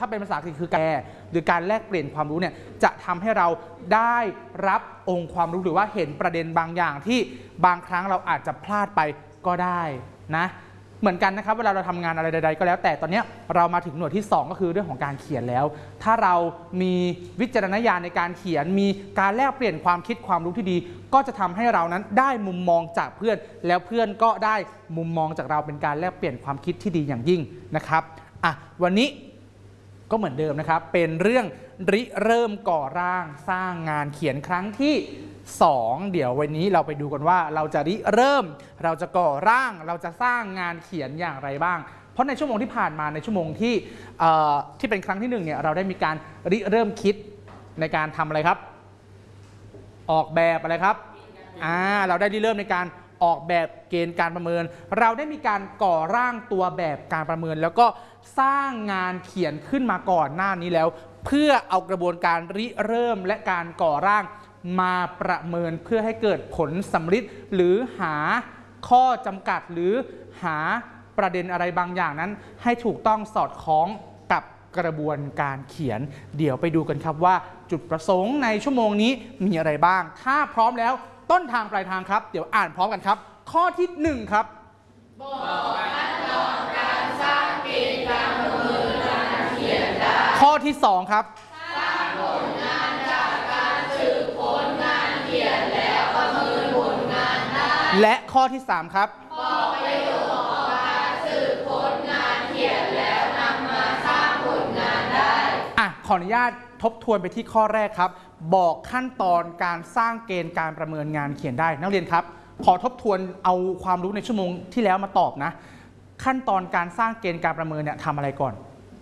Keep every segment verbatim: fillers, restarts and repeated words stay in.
ถ้าเป็นภาษาอังกฤษคือแกหรือการแลกเปลี่ยนความรู้เนี่ยจะทำให้เราได้รับองค์ความรู้หรือว่าเห็นประเด็นบางอย่างที่บางครั้งเราอาจจะพลาดไปก็ได้นะเหมือนกันนะครับเวลาเราทำงานอะไรใดๆก็แล้วแต่ตอนนี้เรามาถึงหน่วยที่สองก็คือเรื่องของการเขียนแล้วถ้าเรามีวิจารณญาณในการเขียนมีการแลกเปลี่ยนความคิดความรู้ที่ดีก็จะทำให้เรานั้นได้มุมมองจากเพื่อนแล้วเพื่อนก็ได้มุมมองจากเราเป็นการแลกเปลี่ยนความคิดที่ดีอย่างยิ่งนะครับอ่ะวันนี้ก็เหมือนเดิมนะครับเป็นเรื่องริเริ่มก่อร่างสร้างงานเขียนครั้งที่สองเดี๋ยววันนี้เราไปดูกันว่าเราจะริเริ่มเราจะก่อร่างเราจะสร้างงานเขียนอย่างไรบ้างเพราะในชั่วโมงที่ผ่านมาในชั่วโมงที่ที่เป็นครั้งที่หนึ่งเนี่ยเราได้มีการริเริ่มคิดในการทำอะไรครับออกแบบอะไรครับอ่าเราได้ริเริ่มในการออกแบบเกณฑ์การประเมินเราได้มีการก่อร่างตัวแบบการประเมินแล้วก็สร้างงานเขียนขึ้นมาก่อนหน้านี้แล้วเพื่อเอากระบวนการริเริ่มและการก่อร่างมาประเมินเพื่อให้เกิดผลสำลิดหรือหาข้อจำกัดหรือหาประเด็นอะไรบางอย่างนั้นให้ถูกต้องสอดคล้องกับกระบวนการเขียนเดี๋ยวไปดูกันครับว่าจุดประสงค์ในชั่วโมงนี้มีอะไรบ้างถ้าพร้อมแล้วต้นทางปลายทางครับเดี๋ยวอ่านพร้อมกันครับข้อที่หนึ่งครับบอกขั้นตอนการสร้างเกณฑ์การประเมินงานเขียนได้ข้อที่สองครับสร้างผลงานจากการสืบผลงานเขียนแล้วประเมินผลงานได้และข้อที่สามครับบอกประโยชน์ของการสืบผลงานเขียนแล้วนำมาสร้างผลงานได้อ่ะขออนุญาตทบทวนไปที่ข้อแรกครับบอกขั้นตอนการสร้างเกณฑ์การประเมินงานเขียนได้นักเรียนครับขอทบทวนเอาความรู้ในชั่วโมงที่แล้วมาตอบนะขั้นตอนการสร้างเกณฑ์การประเมินเนี่ยทำอะไรก่อน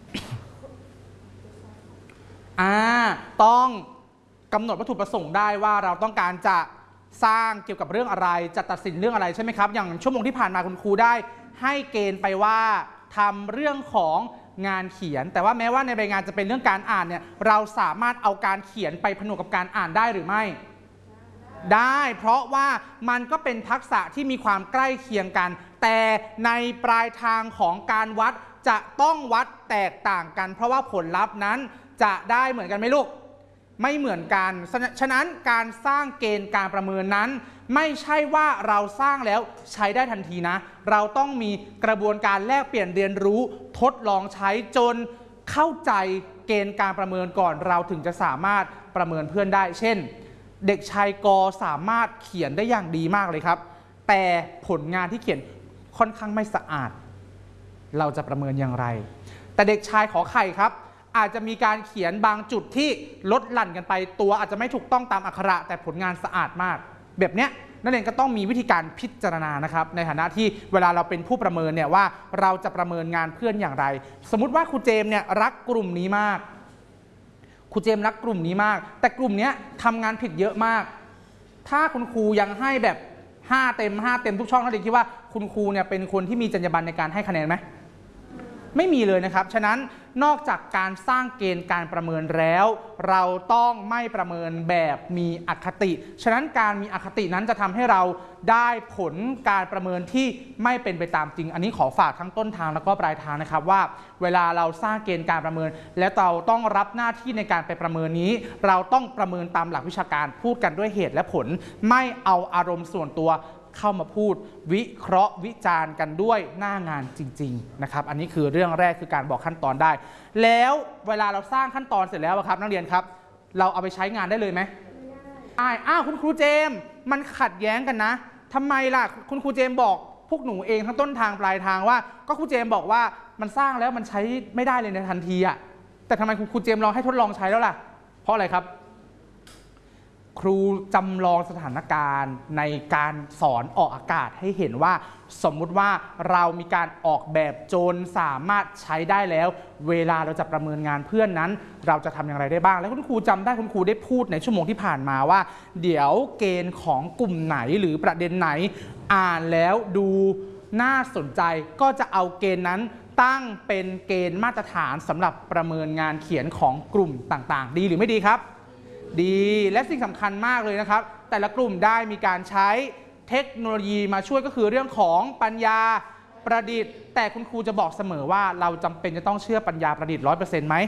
อ่าต้องกำหนดวัตถุประสงค์ได้ว่าเราต้องการจะสร้างเกี่ยวกับเรื่องอะไรจะตัดสินเรื่องอะไรใช่ไหมครับอย่างชั่วโมงที่ผ่านมาคุณครูได้ให้เกณฑ์ไปว่าทำเรื่องของงานเขียนแต่ว่าแม้ว่าในใบงานจะเป็นเรื่องการอ่านเนี่ยเราสามารถเอาการเขียนไปผนวกกับการอ่านได้หรือไม่ได้เพราะว่ามันก็เป็นทักษะที่มีความใกล้เคียงกันแต่ในปลายทางของการวัดจะต้องวัดแตกต่างกันเพราะว่าผลลัพธ์นั้นจะได้เหมือนกันไหมลูกไม่เหมือนกันฉะนั้นการสร้างเกณฑ์การประเมินนั้นไม่ใช่ว่าเราสร้างแล้วใช้ได้ทันทีนะเราต้องมีกระบวนการแลกเปลี่ยนเรียนรู้ทดลองใช้จนเข้าใจเกณฑ์การประเมินก่อนเราถึงจะสามารถประเมินเพื่อนได้เช่นเด็กชายกสามารถเขียนได้อย่างดีมากเลยครับแต่ผลงานที่เขียนค่อนข้างไม่สะอาดเราจะประเมินอย่างไรแต่เด็กชายขอไข่ครับอาจจะมีการเขียนบางจุดที่ลดหลั่นกันไปตัวอาจจะไม่ถูกต้องตามอักขระแต่ผลงานสะอาดมากแบบเนี้ยนักเรียนก็ต้องมีวิธีการพิจารณานะครับในฐานะที่เวลาเราเป็นผู้ประเมินเนี่ยว่าเราจะประเมินงานเพื่อนอย่างไรสมมุติว่าครูเจมเนี่ยรักกลุ่มนี้มากครูเจมรักกลุ่มนี้มากแต่กลุ่มนี้ทำงานผิดเยอะมากถ้าคุณครูยังให้แบบห้าเต็มห้าเต็มทุกช่องนักเรียนคิดว่าคุณครูเนี่ยเป็นคนที่มีจรรยาบรรณในการให้คะแนนไหมไม่มีเลยนะครับฉะนั้นนอกจากการสร้างเกณฑ์การประเมินแล้วเราต้องไม่ประเมินแบบมีอคติฉะนั้นการมีอคตินั้นจะทำให้เราได้ผลการประเมินที่ไม่เป็นไปตามจริงอันนี้ขอฝากทั้งต้นทางแล้วก็ปลายทางนะครับว่าเวลาเราสร้างเกณฑ์การประเมินและเราต้องรับหน้าที่ในการไปประเมินนี้เราต้องประเมินตามหลักวิชาการพูดกันด้วยเหตุและผลไม่เอาอารมณ์ส่วนตัวเข้ามาพูดวิเคราะห์วิจารณ์กันด้วยหน้างานจริงๆนะครับอันนี้คือเรื่องแรกคือการบอกขั้นตอนได้แล้วเวลาเราสร้างขั้นตอนเสร็จแล้วครับนักเรียนครับเราเอาไปใช้งานได้เลยไหมไม่ได้อ้าวคุณครูเจมมันขัดแย้งกันนะทำไมล่ะคุณครูเจมบอกพวกหนูเองทั้งต้นทางปลายทางว่าก็ครูเจมบอกว่ามันสร้างแล้วมันใช้ไม่ได้เลยในทันทีอะแต่ทำไมคุณครูเจมลองให้ทดลองใช้แล้วล่ะเพราะอะไรครับครูจำลองสถานการณ์ในการสอนออกอากาศให้เห็นว่าสมมุติว่าเรามีการออกแบบจนสามารถใช้ได้แล้วเวลาเราจะประเมินงานเพื่อนนั้นเราจะทำอย่างไรได้บ้างแล้วคุณครูจำได้คุณครูได้พูดในชั่วโมงที่ผ่านมาว่าเดี๋ยวเกณฑ์ของกลุ่มไหนหรือประเด็นไหนอ่านแล้วดูน่าสนใจก็จะเอาเกณฑ์นั้นตั้งเป็นเกณฑ์มาตรฐานสำหรับประเมินงานเขียนของกลุ่มต่างๆดีหรือไม่ดีครับดีและสิ่งสำคัญมากเลยนะครับแต่ละกลุ่มได้มีการใช้เทคโนโลยีมาช่วยก็คือเรื่องของปัญญาประดิษฐ์แต่คุณครูจะบอกเสมอว่าเราจำเป็นจะต้องเชื่อปัญญาประดิษฐ์ ร้อยเปอร์เซ็นต์ ไหม